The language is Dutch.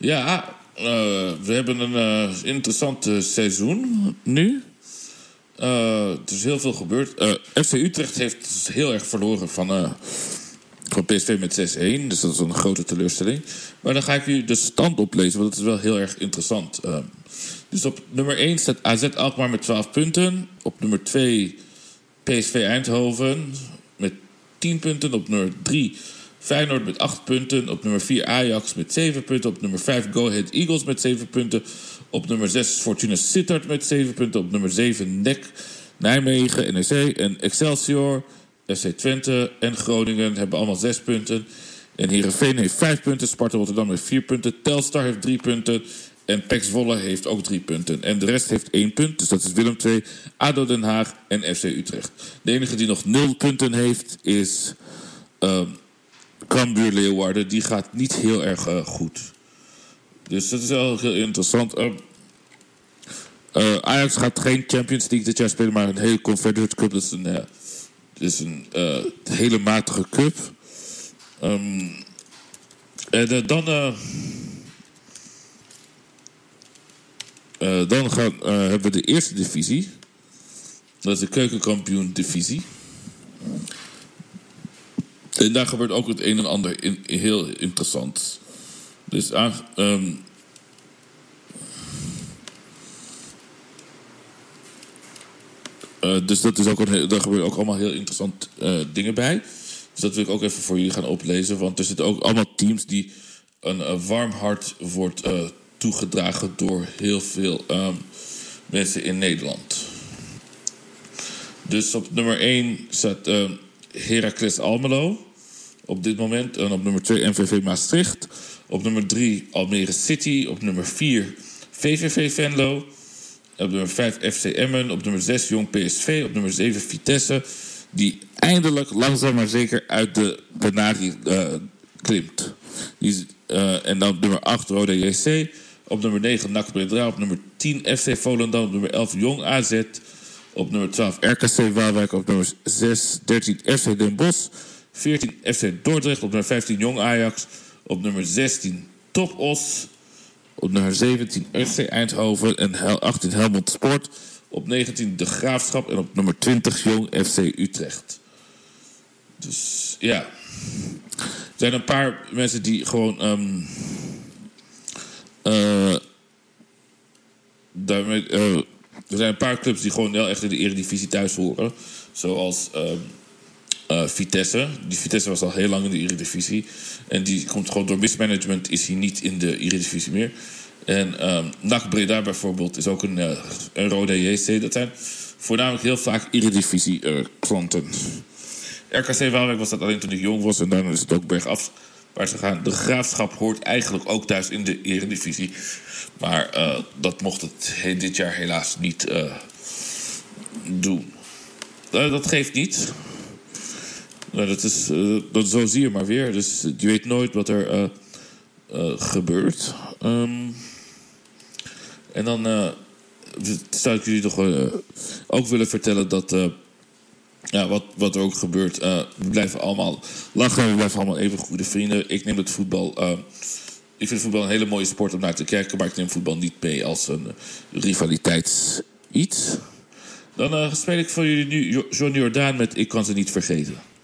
Ja, we hebben een interessant seizoen nu. Er is heel veel gebeurd. FC Utrecht heeft heel erg verloren van PSV met 6-1. Dus dat is een grote teleurstelling. Maar dan ga ik u de stand oplezen, want dat is wel heel erg interessant. Dus op nummer 1 staat AZ Alkmaar met 12 punten. Op nummer 2 PSV Eindhoven met 10 punten. Op nummer 3 Feyenoord met 8 punten. Op nummer 4 Ajax met 7 punten. Op nummer 5 Go Ahead Eagles met 7 punten. Op nummer 6 Fortuna Sittard met 7 punten. Op nummer 7 NEC, Nijmegen, NEC en Excelsior, FC Twente en Groningen hebben allemaal 6 punten. En Heerenveen heeft 5 punten. Sparta Rotterdam heeft 4 punten. Telstar heeft 3 punten. En PEC Zwolle heeft ook 3 punten. En de rest heeft 1 punt. Dus dat is Willem II, ADO Den Haag en FC Utrecht. De enige die nog 0 punten heeft is Cambuur Leeuwarden. Die gaat niet heel erg goed. Dus dat is wel heel interessant. Ajax gaat geen Champions League dit jaar spelen, maar een hele Confederate Cup. Dat is een hele matige cup. Dan hebben we de eerste divisie. Dat is de keukenkampioen divisie. En daar gebeurt ook het een en ander heel interessant. Dus dus dat is ook daar gebeuren ook allemaal heel interessante dingen bij. Dus dat wil ik ook even voor jullie gaan oplezen. Want er zitten ook allemaal teams die een warm hart wordt toegedragen door heel veel mensen in Nederland. Dus op nummer 1 staat Heracles Almelo op dit moment. En op nummer 2 MVV Maastricht. Op nummer 3 Almere City. Op nummer 4 VVV Venlo. Op nummer 5 FC Emmen. Op nummer 6 Jong PSV. Op nummer 7 Vitesse. Die eindelijk langzaam maar zeker uit de penarie klimt. En dan op nummer 8 Roda JC. Op nummer 9 NAC Breda. Op nummer 10 FC Volendam. Op nummer 11 Jong AZ. Op nummer 12 RKC Waalwijk. Op nummer 13 FC Den Bosch. 14 FC Dordrecht. Op nummer 15 Jong Ajax. Op nummer 16 Top Os. Op nummer 17 FC Eindhoven en 18 Helmond Sport. Op 19 De Graafschap en op nummer 20 Jong FC Utrecht. Dus ja. Er zijn een paar mensen die gewoon er zijn een paar clubs die gewoon heel echt in de Eredivisie thuis horen. Zoals Vitesse. Die Vitesse was al heel lang in de Eredivisie. En die komt gewoon door mismanagement is hij niet in de Eredivisie meer. En NAC Breda bijvoorbeeld is ook een Roda JC. Dat zijn voornamelijk heel vaak Eredivisie klanten. RKC Waalwijk was dat alleen toen ik jong was. En daarna is het ook bergaf waar ze gaan. De Graafschap hoort eigenlijk ook thuis in de Eredivisie. Maar dat mocht het dit jaar helaas niet doen. Dat geeft niet. Zo zie je maar weer. Dus je weet nooit wat er gebeurt. En dan zou ik jullie toch ook willen vertellen dat wat er ook gebeurt. We blijven allemaal lachen. We blijven allemaal even goede vrienden. Ik neem het voetbal. Ik vind voetbal een hele mooie sport om naar te kijken. Maar ik neem voetbal niet mee als een rivaliteits-iets. Dan speel ik voor jullie nu Johnny Jordaan met Ik kan ze niet vergeten.